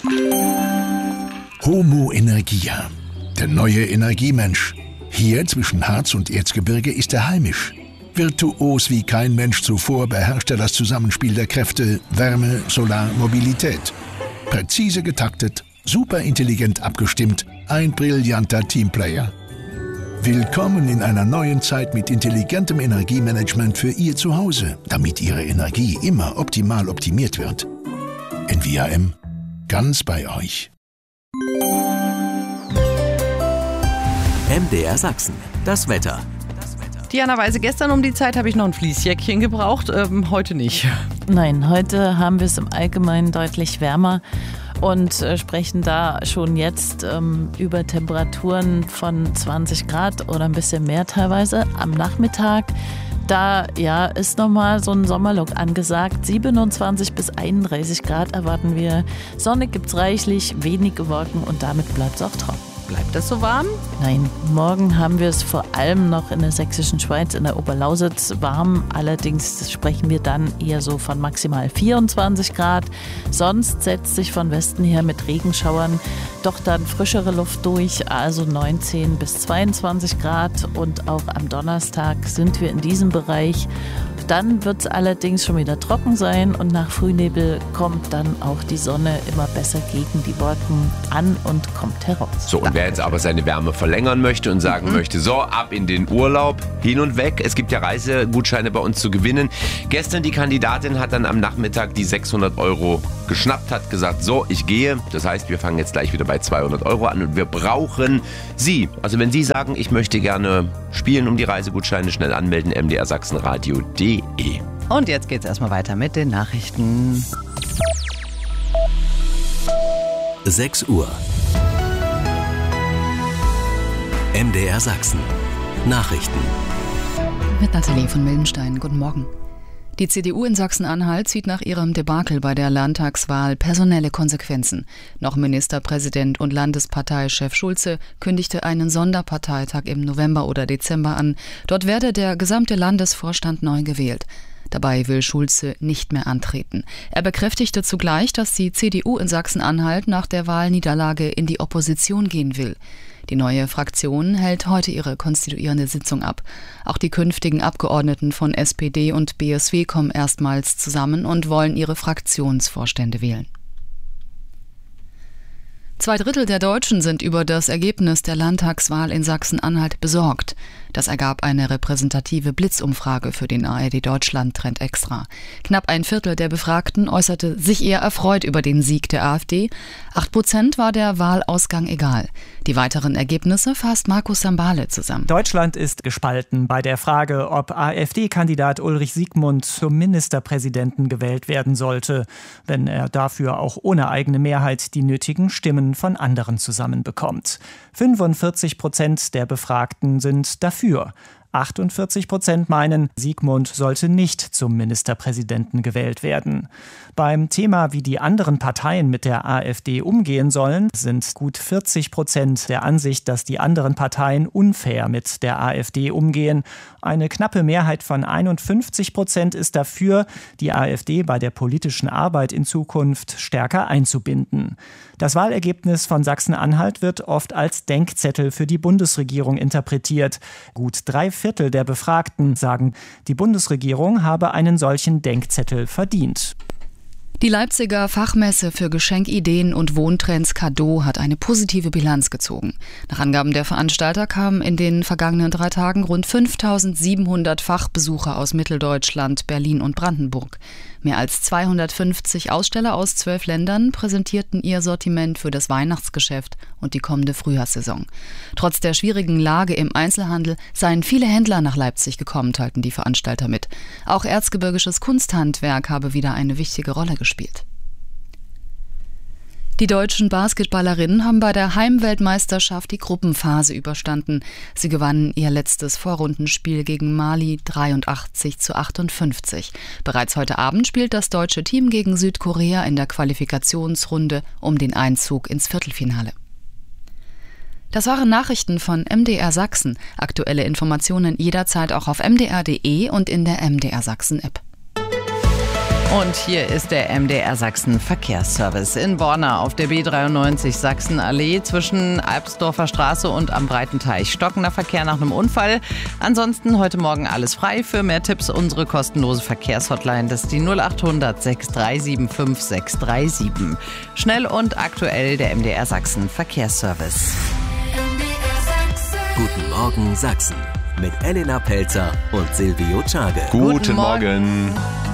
Homo Energia, der neue Energiemensch. Hier zwischen Harz und Erzgebirge ist er heimisch. Virtuos wie kein Mensch zuvor beherrscht er das Zusammenspiel der Kräfte Wärme, Solar, Mobilität. Präzise getaktet, superintelligent abgestimmt, ein brillanter Teamplayer. Willkommen in einer neuen Zeit mit intelligentem Energiemanagement für Ihr Zuhause, damit Ihre Energie immer optimal optimiert wird. NVAM, ganz bei euch. MDR Sachsen, das Wetter. Diana Weise, gestern um die Zeit habe ich noch ein Fließjäckchen gebraucht, heute nicht. Nein, heute haben wir es im Allgemeinen deutlich wärmer und sprechen da schon jetzt über Temperaturen von 20 Grad oder ein bisschen mehr teilweise am Nachmittag. Da ist nochmal so ein Sommerlook angesagt. 27 bis 31 Grad erwarten wir. Sonne gibt's reichlich, wenige Wolken und damit bleibt es auch trocken. Bleibt das so warm? Nein, morgen haben wir es vor allem noch in der sächsischen Schweiz, in der Oberlausitz warm. Allerdings sprechen wir dann eher so von maximal 24 Grad. Sonst setzt sich von Westen her mit Regenschauern doch dann frischere Luft durch, also 19 bis 22 Grad. Und auch am Donnerstag sind wir in diesem Bereich. Dann wird es allerdings schon wieder trocken sein und nach Frühnebel kommt dann auch die Sonne immer besser gegen die Wolken an und kommt heraus. So, und wer jetzt aber seine Wärme verlängern möchte und sagen möchte, so, ab in den Urlaub, hin und weg. Es gibt ja Reisegutscheine bei uns zu gewinnen. Gestern die Kandidatin hat dann am Nachmittag die 600 € geschnappt, hat gesagt, so, ich gehe. Das heißt, wir fangen jetzt gleich wieder bei 200 € an und wir brauchen Sie. Also wenn Sie sagen, ich möchte gerne spielen um die Reisegutscheine, schnell anmelden, mdrsachsenradio.de. Und jetzt geht's erstmal weiter mit den Nachrichten. 6 Uhr. MDR Sachsen. Nachrichten. Mit Nathalie von Mildenstein. Guten Morgen. Die CDU in Sachsen-Anhalt zieht nach ihrem Debakel bei der Landtagswahl personelle Konsequenzen. Noch Ministerpräsident und Landesparteichef Schulze kündigte einen Sonderparteitag im November oder Dezember an. Dort werde der gesamte Landesvorstand neu gewählt. Dabei will Schulze nicht mehr antreten. Er bekräftigte zugleich, dass die CDU in Sachsen-Anhalt nach der Wahlniederlage in die Opposition gehen will. Die neue Fraktion hält heute ihre konstituierende Sitzung ab. Auch die künftigen Abgeordneten von SPD und BSW kommen erstmals zusammen und wollen ihre Fraktionsvorstände wählen. 2/3 der Deutschen sind über das Ergebnis der Landtagswahl in Sachsen-Anhalt besorgt. Das ergab eine repräsentative Blitzumfrage für den ARD Deutschland Trend Extra. Knapp 1/4 der Befragten äußerte sich eher erfreut über den Sieg der AfD. 8% war der Wahlausgang egal. Die weiteren Ergebnisse fasst Markus Sambale zusammen. Deutschland ist gespalten bei der Frage, ob AfD-Kandidat Ulrich Siegmund zum Ministerpräsidenten gewählt werden sollte, wenn er dafür auch ohne eigene Mehrheit die nötigen Stimmen von anderen zusammenbekommt. 45% der Befragten sind dafür. 48% meinen, Siegmund sollte nicht zum Ministerpräsidenten gewählt werden. Beim Thema, wie die anderen Parteien mit der AfD umgehen sollen, sind gut 40% der Ansicht, dass die anderen Parteien unfair mit der AfD umgehen. Eine knappe Mehrheit von 51% ist dafür, die AfD bei der politischen Arbeit in Zukunft stärker einzubinden. Das Wahlergebnis von Sachsen-Anhalt wird oft als Denkzettel für die Bundesregierung interpretiert. Gut 3/4 der Befragten sagen, die Bundesregierung habe einen solchen Denkzettel verdient. Die Leipziger Fachmesse für Geschenkideen und Wohntrends Cadeau hat eine positive Bilanz gezogen. Nach Angaben der Veranstalter kamen in den vergangenen 3 Tagen rund 5.700 Fachbesucher aus Mitteldeutschland, Berlin und Brandenburg. Mehr als 250 Aussteller aus 12 Ländern präsentierten ihr Sortiment für das Weihnachtsgeschäft und die kommende Frühjahrssaison. Trotz der schwierigen Lage im Einzelhandel seien viele Händler nach Leipzig gekommen, teilten die Veranstalter mit. Auch erzgebirgisches Kunsthandwerk habe wieder eine wichtige Rolle gespielt. Die deutschen Basketballerinnen haben bei der Heimweltmeisterschaft die Gruppenphase überstanden. Sie gewannen ihr letztes Vorrundenspiel gegen Mali 83:58. Bereits heute Abend spielt das deutsche Team gegen Südkorea in der Qualifikationsrunde um den Einzug ins Viertelfinale. Das waren Nachrichten von MDR Sachsen. Aktuelle Informationen jederzeit auch auf mdr.de und in der MDR Sachsen App. Und hier ist der MDR Sachsen Verkehrsservice. In Borna auf der B93 Sachsenallee zwischen Albsdorfer Straße und am Breitenteich. Stockender Verkehr nach einem Unfall. Ansonsten heute Morgen alles frei. Für mehr Tipps unsere kostenlose Verkehrshotline. Das ist die 0800 6375 637. Schnell und aktuell der MDR Sachsen Verkehrsservice. Guten Morgen Sachsen mit Elena Pelzer und Silvio Czage. Guten Morgen.